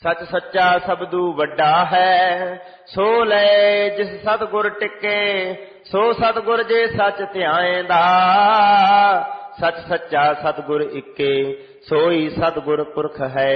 ਸਚ ਸੱਚਾ ਸਬਦੂ ਵੱਡਾ ਹੈ। ਸੋ ਲੈ ਜਿਸ ਸਤਿਗੁਰ ਟਿਕੇ, ਸੋ ਸਤਿਗੁਰ ਜੇ ਸੱਚ ਧਿਆਏਂਦਾ। ਸਚ ਸੱਚਾ ਸਤਿਗੁਰ ਇੱਕੇ, ਸੋਈ ਸਤਿਗੁਰ ਪੁਰਖ ਹੈ